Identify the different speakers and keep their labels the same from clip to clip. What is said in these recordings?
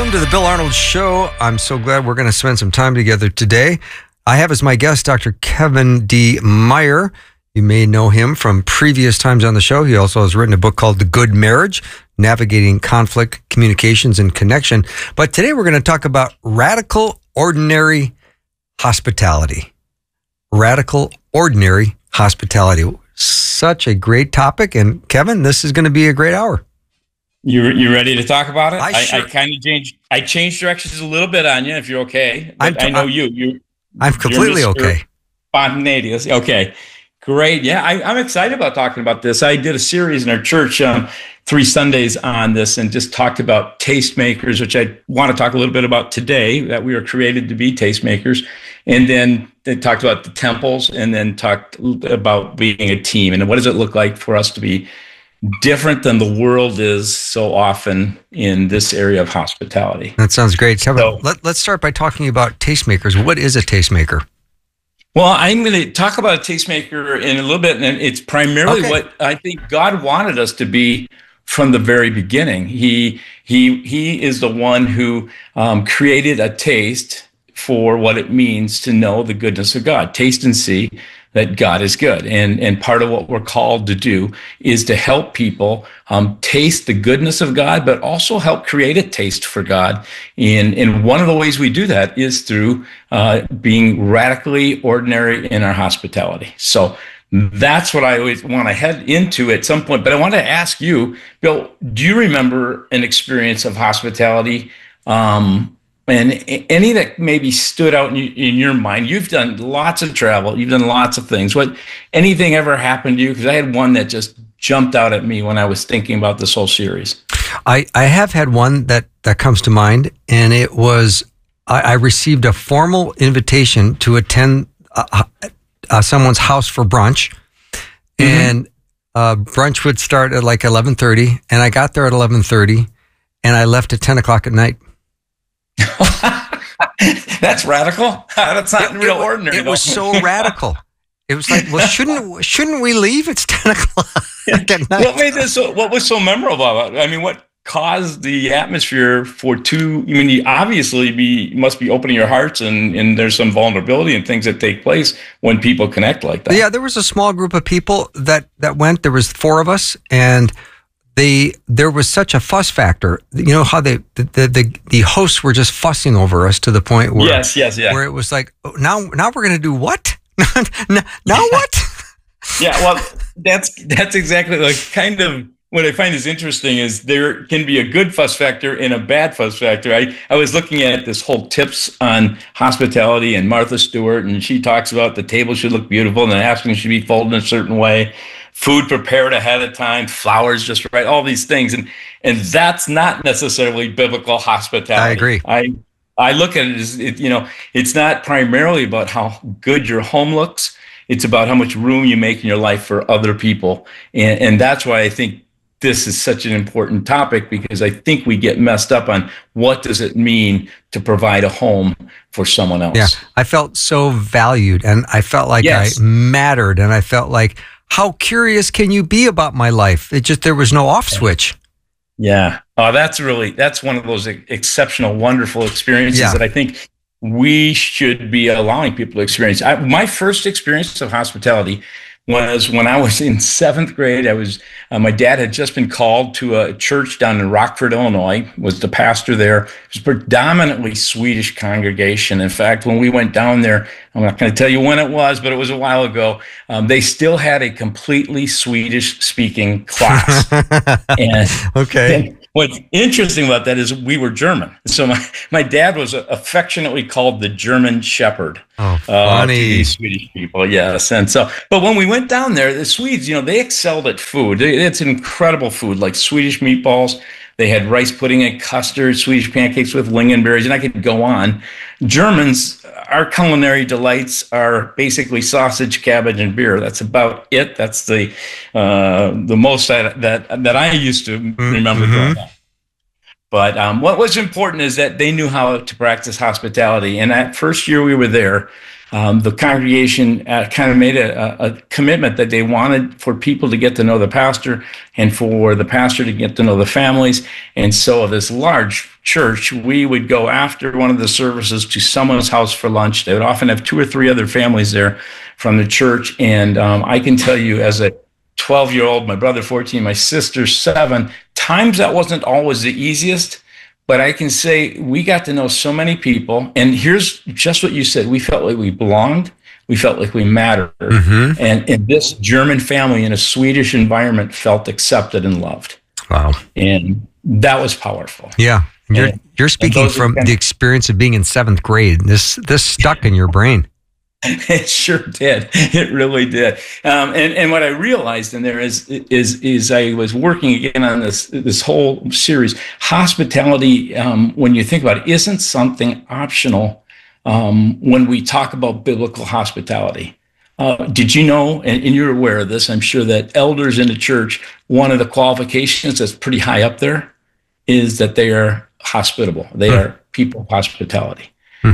Speaker 1: Welcome to the Bill Arnold Show. I'm so glad we're going to spend some time together today. I have as my guest Dr. Kevin D. Meyer. You may know him from previous times on the show. He also has written a book called The Good Marriage, Navigating Conflict, Communications, and Connection. But today we're going to talk about radical ordinary hospitality. Radical ordinary hospitality. Such a great topic. And Kevin, this is going to be a great hour.
Speaker 2: You ready to talk about it?
Speaker 1: I
Speaker 2: kind of changed directions a little bit on you, if you're okay. I know
Speaker 1: I'm completely okay.
Speaker 2: Spontaneous. Okay, great. Yeah, I'm excited about talking about this. I did a series in our church 3 Sundays on this and just talked about tastemakers, which I want to talk a little bit about today, that we were created to be tastemakers. And then they talked about the temples and then talked about being a team. And what does it look like for us to be different than the world is so often in this area of hospitality?
Speaker 1: That sounds great. So, let's start by talking about tastemakers. What is a tastemaker?
Speaker 2: Well, I'm going to talk about a tastemaker in a little bit, and it's primarily what I think God wanted us to be from the very beginning. He is the one who created a taste for what it means to know the goodness of God. Taste and see that God is good. And part of what we're called to do is to help people taste the goodness of God, but also help create a taste for God. And one of the ways we do that is through being radically ordinary in our hospitality. So that's what I always want to head into at some point. But I want to ask you, Bill, do you remember an experience of hospitality and any that maybe stood out in your mind? You've done lots of travel. You've done lots of things. Anything ever happened to you? Because I had one that just jumped out at me when I was thinking about this whole series.
Speaker 1: I have had one that comes to mind, and it was I received a formal invitation to attend someone's house for brunch. Mm-hmm. And brunch would start at like 11:30, and I got there at 11:30, and I left at 10 o'clock at night.
Speaker 2: That's radical. That's not real ordinary.
Speaker 1: It was so radical. It was like, well, shouldn't we leave? It's 10 o'clock at night.
Speaker 2: What made this? What was so memorable about it? I mean, what caused the atmosphere for two? I mean, you obviously must be opening your hearts, and there's some vulnerability and things that take place when people connect like that.
Speaker 1: Yeah, there was a small group of people that went. There was 4 of us, and there was such a fuss factor. You know how the hosts were just fussing over us to the point where where it was like, oh, now we're going to do what? now what?
Speaker 2: Yeah, well, that's exactly like kind of what I find is interesting is there can be a good fuss factor and a bad fuss factor. I was looking at this whole tips on hospitality and Martha Stewart, and she talks about the table should look beautiful and the napkins should be folded in a certain way. Food prepared ahead of time, flowers just right, all these things. And that's not necessarily biblical hospitality.
Speaker 1: I agree.
Speaker 2: I look at it as, it's not primarily about how good your home looks. It's about how much room you make in your life for other people. And that's why I think this is such an important topic, because I think we get messed up on what does it mean to provide a home for someone else.
Speaker 1: Yeah, I felt so valued, and I felt like I mattered, and I felt like, how curious can you be about my life? There was no off switch.
Speaker 2: Yeah. Oh, that's one of those exceptional, wonderful experiences that I think we should be allowing people to experience. My first experience of hospitality was when I was in 7th grade. My dad had just been called to a church down in Rockford, Illinois, was the pastor there. It was a predominantly Swedish congregation. In fact, when we went down there, I'm not going to tell you when it was, but it was a while ago, they still had a completely Swedish-speaking class. And what's interesting about that is we were German. So my dad was affectionately called the German Shepherd.
Speaker 1: Oh, funny.
Speaker 2: To these Swedish people, yes. And so, but when we went down there, the Swedes, they excelled at food. It's incredible food, like Swedish meatballs. They had rice pudding and custard, Swedish pancakes with lingonberries, and I could go on. Germans, our culinary delights are basically sausage, cabbage, and beer. That's about it. That's the most that I used to remember growing up. But what was important is that they knew how to practice hospitality. And that first year we were there, the congregation kind of made a commitment that they wanted for people to get to know the pastor and for the pastor to get to know the families. And so this large church, we would go after one of the services to someone's house for lunch. They would often have 2 or 3 other families there from the church. And I can tell you, as a 12-year-old, my brother 14, my sister 7, times that wasn't always the easiest. But I can say we got to know so many people. And here's just what you said. We felt like we belonged. We felt like we mattered. Mm-hmm. And this German family in a Swedish environment felt accepted and loved. Wow. And that was powerful.
Speaker 1: Yeah. You're speaking from the experience of being in 7th grade. This stuck in your brain.
Speaker 2: It sure did. It really did. And what I realized in there is I was working again on this whole series. Hospitality, when you think about it, isn't something optional when we talk about biblical hospitality. Did you know, and you're aware of this, I'm sure, that elders in the church, one of the qualifications that's pretty high up there is that they are hospitable. They are people of hospitality.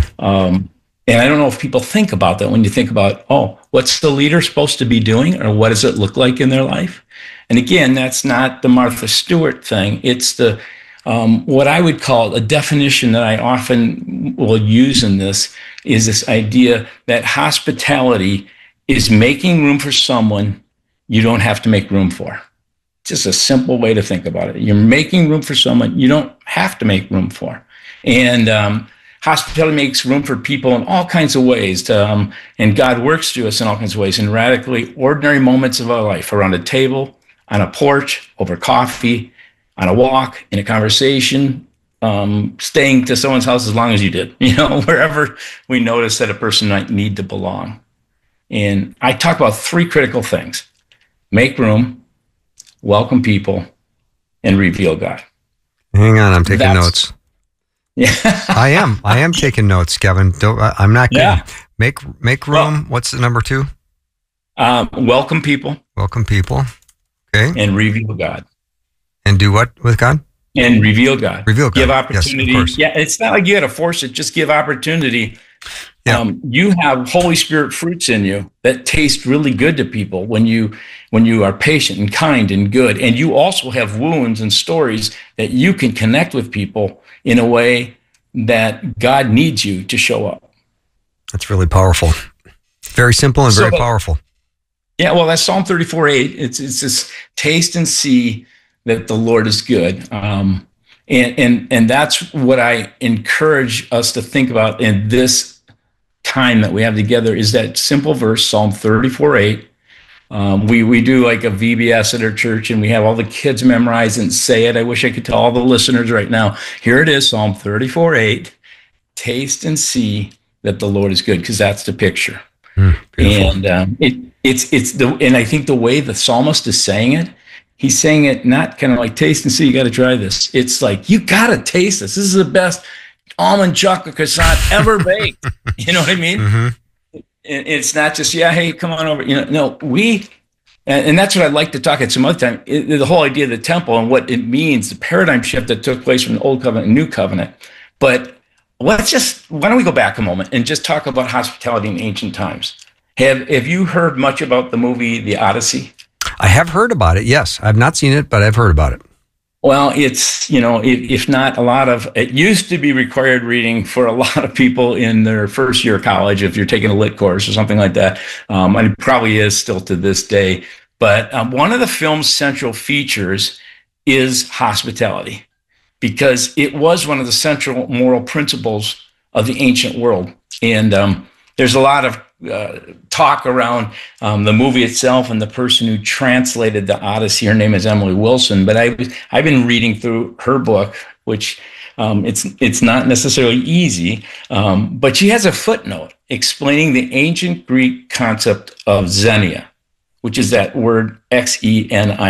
Speaker 2: And I don't know if people think about that when you think about, what's the leader supposed to be doing, or what does it look like in their life? And again, that's not the Martha Stewart thing. It's the what I would call a definition that I often will use in this is this idea that hospitality is making room for someone you don't have to make room for. Just a simple way to think about it. You're making room for someone you don't have to make room for. And hospitality makes room for people in all kinds of ways, and God works through us in all kinds of ways, in radically ordinary moments of our life, around a table, on a porch, over coffee, on a walk, in a conversation, staying to someone's house as long as you did, wherever we notice that a person might need to belong. And I talk about 3 critical things: make room, welcome people, and reveal God.
Speaker 1: Hang on, I'm taking notes. Yeah, I am taking notes, Kevin. I'm not kidding. Yeah. Make room. Well, what's the number 2?
Speaker 2: Welcome people.
Speaker 1: Welcome people. Okay.
Speaker 2: And reveal God.
Speaker 1: And do what with God?
Speaker 2: And reveal God.
Speaker 1: Reveal God.
Speaker 2: Give opportunity. Yes, yeah, it's not like you got to force it. Just give opportunity. Yeah. You have Holy Spirit fruits in you that taste really good to people when you are patient and kind and good. And you also have wounds and stories that you can connect with people in a way that God needs you to show up.
Speaker 1: That's really powerful. Very simple and very powerful.
Speaker 2: Yeah, well, that's Psalm 34:8. It's this taste and see that the Lord is good. And that's what I encourage us to think about in this time that we have together, is that simple verse, Psalm 34:8. We do like a VBS at our church, and we have all the kids memorize and say it. I wish I could tell all the listeners right now. Here it is, Psalm 34:8. Taste and see that the Lord is good, because that's the picture. And and I think the way the psalmist is saying it, he's saying it not kind of like taste and see, you got to try this. It's like, you got to taste this. This is the best almond chocolate croissant ever baked. You know what I mean? Mm-hmm. It's not just, hey, come on over. No, and that's what I'd like to talk at some other time. The whole idea of the temple and what it means, the paradigm shift that took place from the Old Covenant and New Covenant. But why don't we go back a moment and just talk about hospitality in ancient times? Have you heard much about the movie The Odyssey?
Speaker 1: I have heard about it, yes. I've not seen it, but I've heard about it.
Speaker 2: Well, it's, if not it used to be required reading for a lot of people in their first year of college, if you're taking a lit course or something like that. And it probably is still to this day. But one of the film's central features is hospitality, because it was one of the central moral principles of the ancient world. And there's a lot of talk around the movie itself and the person who translated the Odyssey. Her name is Emily Wilson, but I've been reading through her book, which it's not necessarily easy, but she has a footnote explaining the ancient Greek concept of xenia, which is that word Xeni.